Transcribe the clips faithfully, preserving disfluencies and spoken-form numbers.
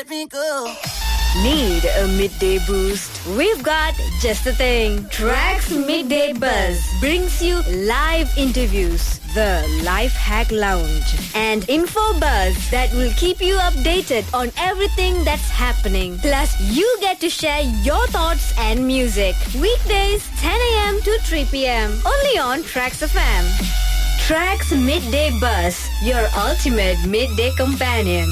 let me go. Need a midday boost? We've got just the thing. Tracks Midday Buzz brings you live interviews, the Life Hack Lounge, and info buzz that will keep you updated on everything that's happening. Plus, you get to share your thoughts and music. Weekdays, ten a.m. to three p.m. Only on Tracks F M. Tracks Midday Buzz, your ultimate midday companion.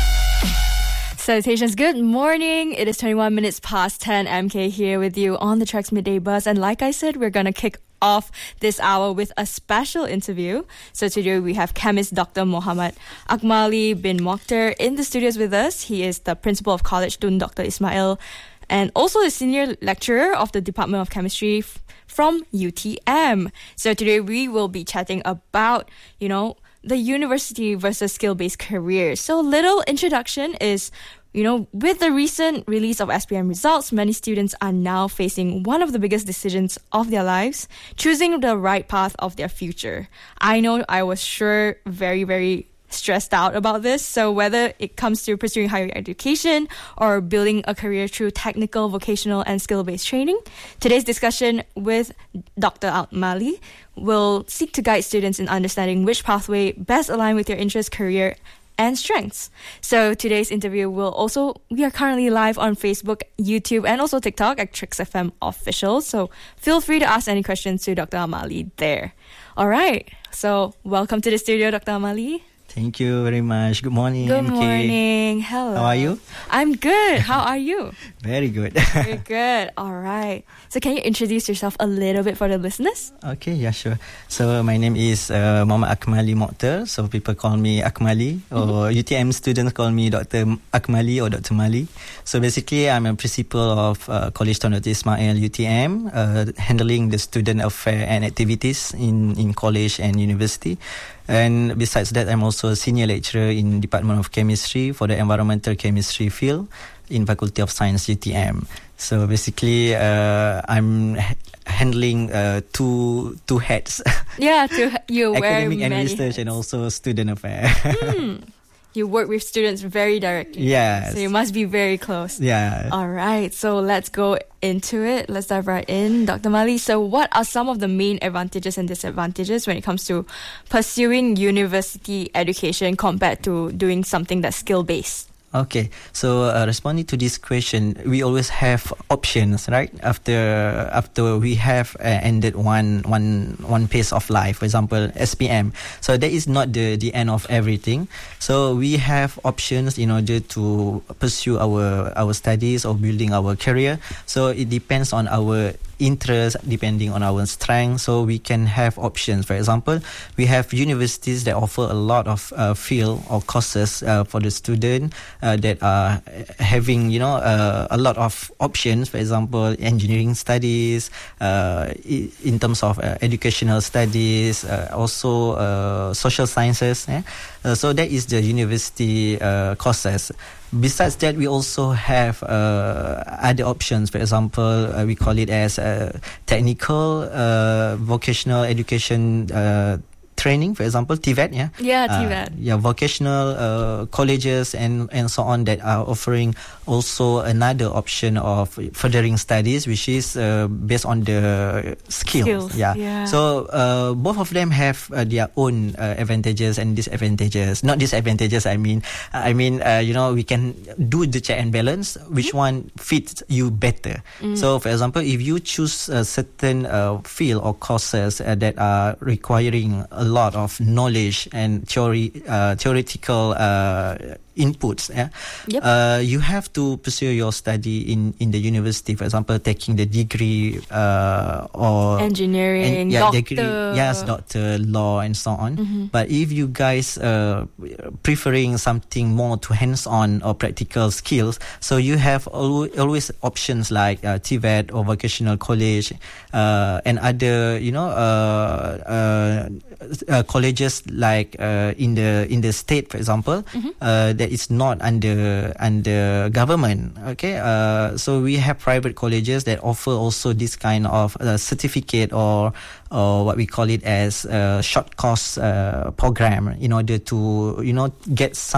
Salutations, good morning. It is twenty-one minutes past ten. M K here with you on the Tracks Midday Buzz. And like I said, we're going to kick off this hour with a special interview. So today we have chemist Doctor Muhammad Akmali bin Mokhtar in the studios with us. He is the principal of College Tun Doctor Ismail and also the senior lecturer of the Department of Chemistry f- from U T M. So today we will be chatting about, you know, the university versus skill-based career. So little introduction is, you know, with the recent release of S P M results, many students are now facing one of the biggest decisions of their lives, choosing the right path of their future. I know I was sure very, very stressed out about this. So whether it comes to pursuing higher education or building a career through technical, vocational, and skill-based training, today's discussion with Doctor Akmali will seek to guide students in understanding which pathway best align with your interest, career, and strengths. So today's interview will also, we are currently live on Facebook, YouTube, and also TikTok at Tracks F M Official. So feel free to ask any questions to Doctor Akmali there. All right. So welcome to the studio, Doctor Akmali. Thank you very much. Good morning. Good M K. morning. Hello. How are you? I'm good. How are you? Very good. Very good. All right. So can you introduce yourself a little bit for the listeners? Okay, yeah, sure. So my name is uh, Muhammad Akmali Mokhtar. So people call me Akmali, or mm-hmm. U T M students call me Doctor Akmali or Doctor Mali. So basically, I'm a principal of uh, College Tun Doctor Ismail U T M, uh, handling the student affair and activities in, in college and university. And besides that, I'm also a senior lecturer in Department of Chemistry for the environmental chemistry field in Faculty of Science U T M. So basically, uh, I'm h- handling uh, two two hats. Yeah, two, you wear academic many and research, hats. and also student affair. Mm. You work with students very directly. Yes. So you must be very close. Yeah. All right. So let's go into it. Let's dive right in. Doctor Mali, so what are some of the main advantages and disadvantages when it comes to pursuing university education compared to doing something that's skill-based? Okay, so uh, responding to this question, we always have options, right? After after we have uh, ended one one one phase of life, for example, S P M. So that is not the the end of everything. So we have options in order to pursue our our studies or building our career. So it depends on our interest, depending on our strength. So we can have options. For example, we have universities that offer a lot of uh, field or courses uh, for the student uh, that are having, you know, uh, a lot of options. For example, engineering studies, uh, in terms of uh, educational studies, uh, also uh, social sciences. Eh? Uh, so that is the university uh, courses. Besides that, we also have uh, other options. For example, uh, we call it as uh, technical, uh, vocational education uh, training, for example, T V E T, yeah? Yeah, T V E T. Uh, yeah, vocational uh, colleges and, and so on that are offering also another option of furthering studies, which is uh, based on the skills. skills yeah. yeah. So uh, both of them have uh, their own uh, advantages and disadvantages. Not disadvantages, I mean, I mean, uh, you know, we can do the check and balance, which mm-hmm. one fits you better. Mm. So, for example, if you choose a certain uh, field or courses uh, that are requiring a lot of knowledge and theory, uh, theoretical uh, inputs, yeah? Yep. Uh, you have to pursue your study in, in the university, for example, taking the degree uh, or engineering, and, yeah, doctor, degree, yes, doctor, law, and so on. Mm-hmm. But if you guys uh, preferring something more to hands-on or practical skills, so you have al- always options like uh, T V E T or vocational college uh, and other, you know, uh, uh, uh, colleges like uh, in the in the state, for example. Mm-hmm. Uh, that is not under under government. Okay, uh, so we have private colleges that offer also this kind of uh, certificate or or what we call it as a short course uh, program in order to, you know, get some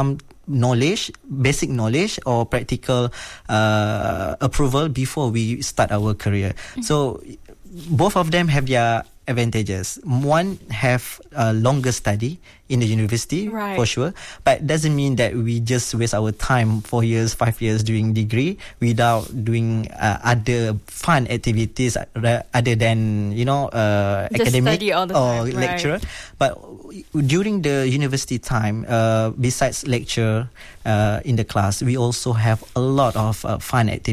knowledge, basic knowledge or practical uh, approval before we start our career. Mm-hmm. So both of them have their advantages. One have a longer study in the university, right, for sure, but doesn't mean that we just waste our time four years, five years doing degree without doing uh, other fun activities other than, you know, uh, academic or time, lecture. Right. But during the university time, uh, besides lecture uh, in the class, we also have a lot of uh, fun activities.